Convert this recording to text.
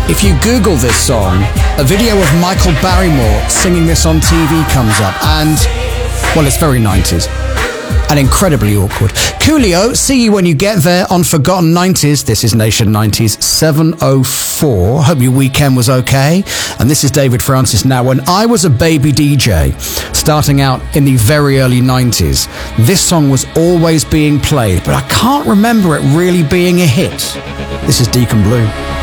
If you Google this song, a video of Michael Barrymore singing this on TV comes up, and, well, it's very 90s. And incredibly awkward. Coolio, see you when you get there on Forgotten 90s. This is Nation 90s 704. Hope your weekend was okay. And this is David Francis. Now, when I was a baby DJ, starting out in the very early 90s, this song was always being played, but I can't remember it really being a hit. This is Deacon Blue.